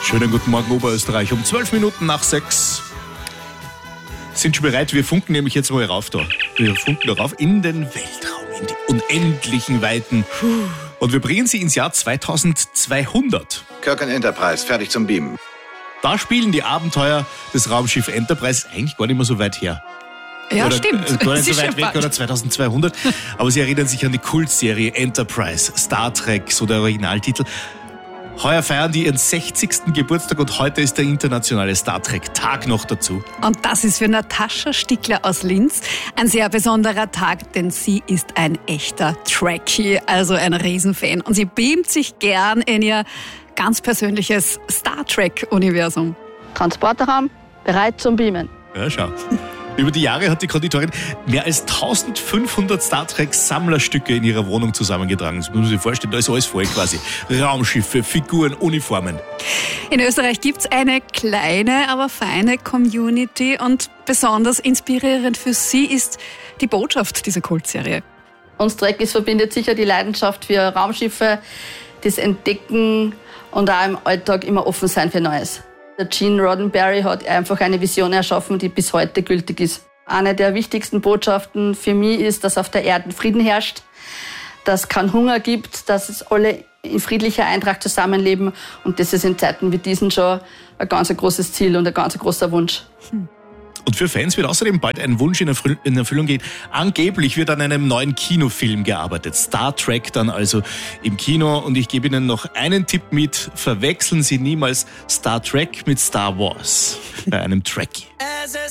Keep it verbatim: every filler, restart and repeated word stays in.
Schönen guten Morgen, Oberösterreich. Um zwölf Minuten nach sechs. Sind schon bereit? Wir funken nämlich jetzt mal rauf da. Wir funken da rauf in den Weltraum, in die unendlichen Weiten. Und wir bringen sie ins Jahr zweitausendzweihundert. Kirk and Enterprise, fertig zum Beamen. Da spielen die Abenteuer des Raumschiff Enterprise eigentlich gar nicht mehr so weit her. Ja, oder, stimmt. Äh, gar nicht Sie so weit schon weg, bald. oder zweitausendzweihundert. Aber Sie erinnern sich an die Kultserie Enterprise, Star Trek, so der Originaltitel. Heuer feiern die ihren sechzigsten Geburtstag und heute ist der internationale Star Trek Tag noch dazu. Und das ist für Natascha Stickler aus Linz ein sehr besonderer Tag, denn sie ist ein echter Trekkie, also ein Riesenfan. Und sie beamt sich gern in ihr ganz persönliches Star Trek-Universum. Transporterraum, bereit zum Beamen. Ja, schau. Über die Jahre hat die Konditorin mehr als eintausendfünfhundert Star Trek Sammlerstücke in ihrer Wohnung zusammengetragen. Das muss man sich vorstellen, da ist alles voll quasi. Raumschiffe, Figuren, Uniformen. In Österreich gibt's eine kleine, aber feine Community und besonders inspirierend für sie ist die Botschaft dieser Kultserie. Uns Trekkies verbindet sicher die Leidenschaft für Raumschiffe, das Entdecken und auch im Alltag immer offen sein für Neues. Der Gene Roddenberry hat einfach eine Vision erschaffen, die bis heute gültig ist. Eine der wichtigsten Botschaften für mich ist, dass auf der Erde Frieden herrscht, dass es keinen Hunger gibt, dass es alle in friedlicher Eintracht zusammenleben. Und das ist in Zeiten wie diesen schon ein ganz großes Ziel und ein ganz großer Wunsch. Und für Fans wird außerdem bald ein Wunsch in Erfüll- in Erfüllung gehen. Angeblich wird an einem neuen Kinofilm gearbeitet. Star Trek dann also im Kino. Und ich gebe Ihnen noch einen Tipp mit. Verwechseln Sie niemals Star Trek mit Star Wars bei einem Trekkie.